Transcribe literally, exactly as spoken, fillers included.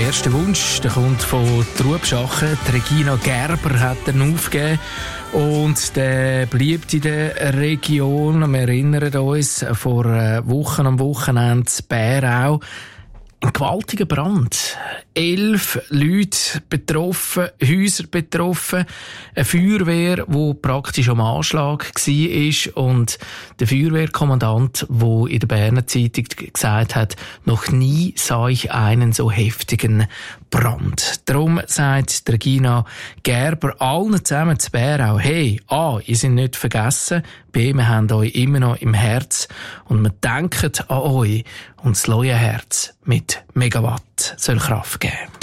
erste Wunsch, der kommt von Trubschachen. Die Regina Gerber hat ihn aufgegeben. Und der bleibt in der Region. Wir erinnern uns, vor Wochen am Wochenende in Bärau. Ein gewaltiger Brand. Elf Leute betroffen, Häuser betroffen, eine Feuerwehr, die praktisch am Anschlag war und der Feuerwehrkommandant, der in der Berner Zeitung gesagt hat, noch nie sah ich einen so heftigen Brand. Darum sagt Regina Gerber allen zusammen zu Bärau, hey, A, ihr seid nicht vergessen, B, wir haben euch immer noch im Herz und wir denken an euch und das neue Herz mit Megawatt soll Kraft geben.